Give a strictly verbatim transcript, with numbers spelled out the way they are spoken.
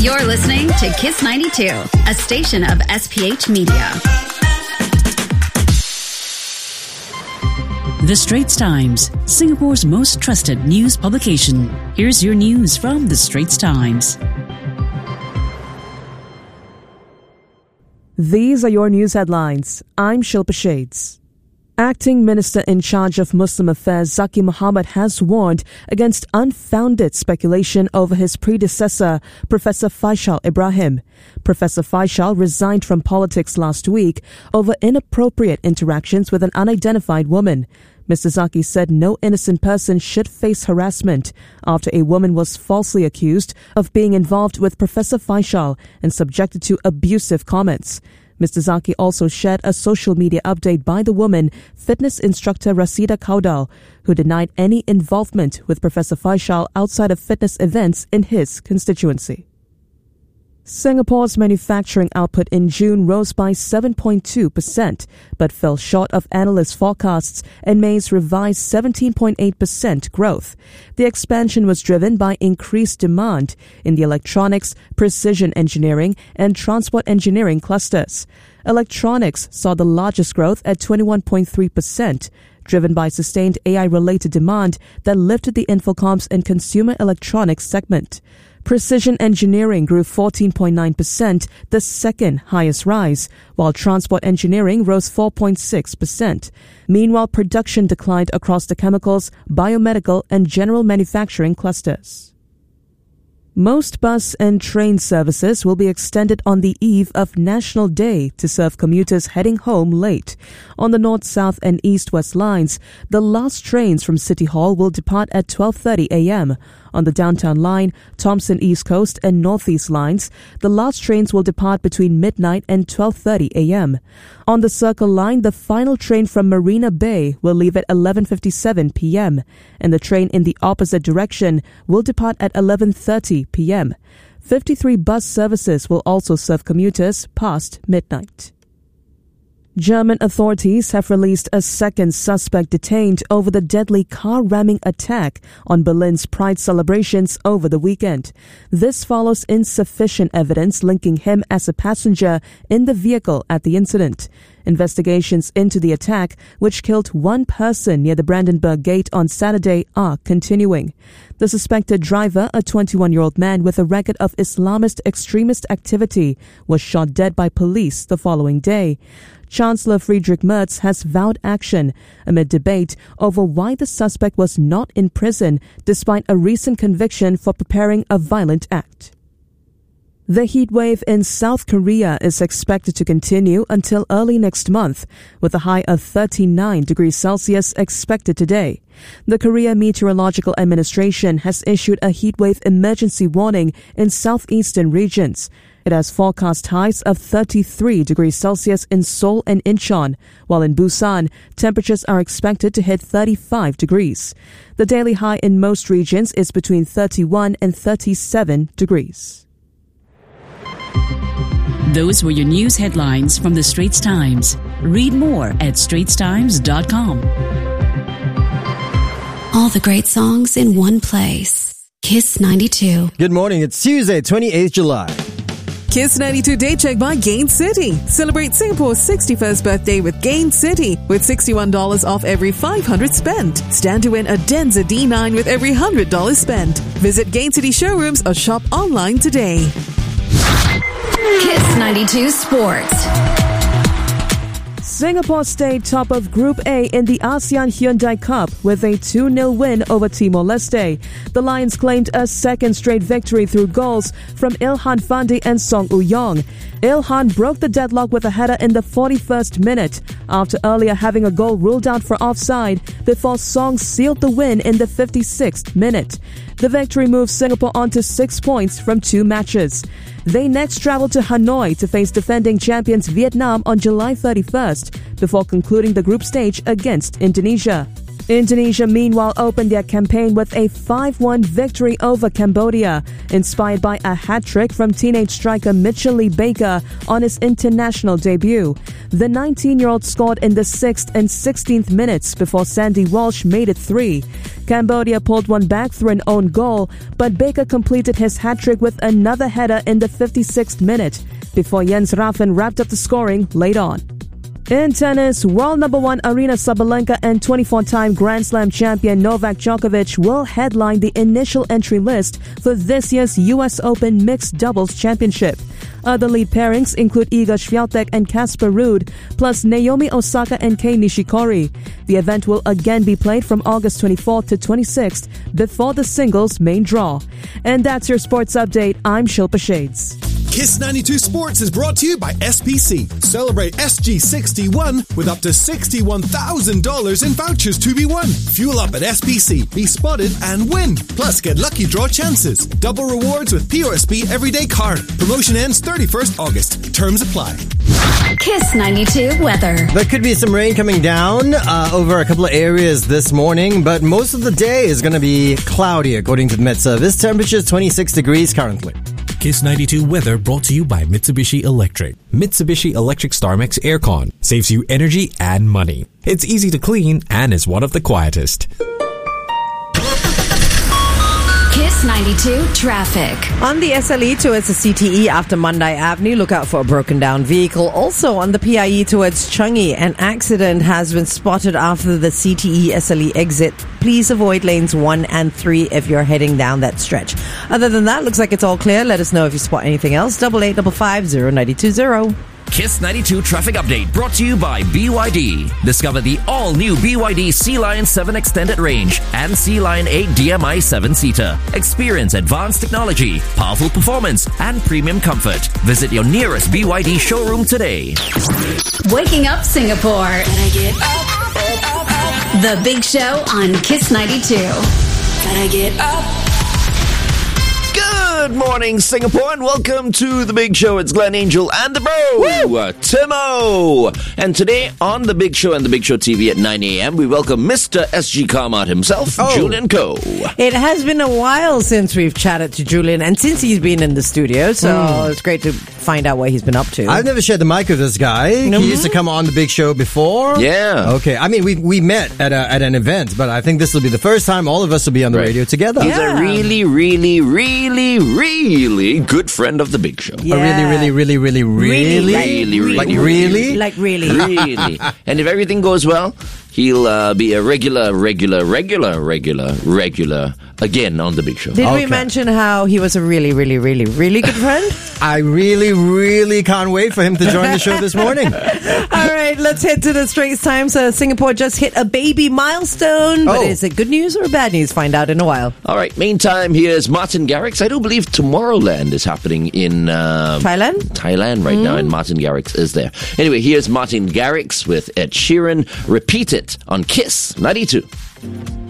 You're listening to Kiss ninety-two, a station of S P H Media. The Straits Times, Singapore's most trusted news publication. Here's your news from The Straits Times. These are your news headlines. I'm Shilpa Shades. Acting Minister in charge of Muslim Affairs Zaki Mohammed has warned against unfounded speculation over his predecessor, Professor Faisal Ibrahim. Professor Faisal resigned from politics last week over inappropriate interactions with an unidentified woman. Mister Zaki said no innocent person should face harassment after a woman was falsely accused of being involved with Professor Faisal and subjected to abusive comments. Mister Zaki also shared a social media update by the woman, fitness instructor Rasida Kaudal, who denied any involvement with Professor Faisal outside of fitness events in his constituency. Singapore's manufacturing output in June rose by seven point two percent, but fell short of analysts' forecasts and May's revised seventeen point eight percent growth. The expansion was driven by increased demand in the electronics, precision engineering, and transport engineering clusters. Electronics saw the largest growth at twenty-one point three percent, driven by sustained A I-related demand that lifted the Infocoms and consumer electronics segment. Precision engineering grew fourteen point nine percent, the second highest rise, while transport engineering rose four point six percent. Meanwhile, production declined across the chemicals, biomedical, and general manufacturing clusters. Most bus and train services will be extended on the eve of National Day to serve commuters heading home late. On the North, South and East-West lines, the last trains from City Hall will depart at twelve thirty a.m. On the Downtown Line, Thomson East Coast and North East lines, the last trains will depart between midnight and twelve thirty a.m. On the Circle Line, the final train from Marina Bay will leave at eleven fifty-seven p.m. and the train in the opposite direction will depart at eleven thirty p.m. fifty-three bus services will also serve commuters past midnight. German authorities have released a second suspect detained over the deadly car ramming attack on Berlin's Pride celebrations over the weekend. This follows insufficient evidence linking him as a passenger in the vehicle at the incident. Investigations into the attack, which killed one person near the Brandenburg Gate on Saturday, are continuing. The suspected driver, a twenty-one-year-old man with a record of Islamist extremist activity, was shot dead by police the following day. Chancellor Friedrich Merz has vowed action amid debate over why the suspect was not in prison despite a recent conviction for preparing a violent act. The heatwave in South Korea is expected to continue until early next month, with a high of thirty-nine degrees Celsius expected today. The Korea Meteorological Administration has issued a heatwave emergency warning in southeastern regions. It has forecast highs of thirty-three degrees Celsius in Seoul and Incheon, while in Busan, temperatures are expected to hit thirty-five degrees. The daily high in most regions is between thirty-one and thirty-seven degrees. Those were your news headlines from The Straits Times. Read more at straits times dot com. All the great songs in one place. Kiss ninety-two. Good morning. It's Tuesday, twenty-eighth of July. Kiss ninety-two Day Check by Gain City. Celebrate Singapore's sixty-first birthday with Gain City with sixty-one dollars off every five hundred spent. Stand to win a Denza D nine with every one hundred dollars spent. Visit Gain City showrooms or shop online today. Kiss ninety-two Sports. Singapore stayed top of Group A in the ASEAN Hyundai Cup with a two nil win over Timor-Leste. The Lions claimed a second straight victory through goals from Ilhan Fandi and Song Woo-yong. Ilhan broke the deadlock with a header in the forty-first minute after earlier having a goal ruled out for offside before Song sealed the win in the fifty-sixth minute. The victory moves Singapore on to six points from two matches. They next travel to Hanoi to face defending champions Vietnam on July thirty-first before concluding the group stage against Indonesia. Indonesia, meanwhile, opened their campaign with a five one victory over Cambodia, inspired by a hat-trick from teenage striker Mitchell Lee Baker on his international debut. The nineteen-year-old scored in the sixth and sixteenth minutes before Sandy Walsh made it three. Cambodia pulled one back through an own goal, but Baker completed his hat-trick with another header in the fifty-sixth minute, before Jens Raffen wrapped up the scoring late on. In tennis, world number one Aryna Sabalenka and twenty-four-time Grand Slam champion Novak Djokovic will headline the initial entry list for this year's U S Open Mixed Doubles Championship. Other lead pairings include Iga Swiatek and Casper Ruud, plus Naomi Osaka and Kei Nishikori. The event will again be played from August twenty-fourth to twenty-sixth before the singles main draw. And that's your sports update. I'm Shilpa Shades. Kiss ninety-two Sports is brought to you by S P C. Celebrate S G sixty-one with up to sixty-one thousand dollars in vouchers to be won. Fuel up at S P C, be spotted and win. Plus, get lucky draw chances. Double rewards with P O S B Everyday Card. Promotion ends thirty-first August. Terms apply. Kiss ninety-two weather. There could be some rain coming down uh, over a couple of areas this morning, but most of the day is going to be cloudy according to the Met Service. Temperature is twenty-six degrees currently. Kiss ninety-two weather brought to you by Mitsubishi Electric. Mitsubishi Electric StarMax Aircon saves you energy and money. It's easy to clean and is one of the quietest. Kiss ninety-two traffic. On the S L E towards the C T E after Mandai Avenue, look out for a broken down vehicle. Also on the P I E towards Changi, an accident has been spotted after the C T E S L E exit. Please avoid lanes one and three if you're heading down that stretch. Other than that, looks like it's all clear. Let us know if you spot anything else. Double eight double five zero ninety two zero. Kiss ninety-two traffic update brought to you by B Y D. Discover the all-new B Y D Sea Lion seven Extended Range and Sea Lion eight D M I seven-seater. Experience advanced technology, powerful performance, and premium comfort. Visit your nearest B Y D showroom today. Waking up Singapore. Can I get up, up, up? The Big Show on Kiss ninety-two. Can I get up? Good morning, Singapore, and welcome to The Big Show. It's Glenn Angel and the bro, uh, Timo. And today on The Big Show and The Big Show T V at nine a.m., we welcome Mister S G Kamath himself, oh. Julian Ko. It has been a while since we've chatted to Julian, and since he's been in the studio, so mm. it's great to find out what he's been up to. I've never shared the mic with this guy. Mm-hmm. He used to come on The Big Show before. Yeah. Okay. I mean, we we met at a, at an event, but I think this will be the first time all of us will be on the right. radio together. He's yeah. a really, really, really, really good friend of The Big Show. Yeah. A really, really, really, really, really, really, really, like really, like really, really. And if everything goes well, he'll uh, be a regular, regular, regular, regular, regular again on The Big Show. Did okay. we mention how he was a really, really, really, really good friend? I really, really can't wait for him to join the show this morning. All right, let's head to the Straits Times. Uh, Singapore just hit a baby milestone. But oh. is it good news or bad news? Find out in a while. All right, meantime, here's Martin Garrix. I do believe Tomorrowland is happening in uh, Thailand? Thailand right mm. now, and Martin Garrix is there. Anyway, here's Martin Garrix with Ed Sheeran. Repeat It on Kiss ninety-two.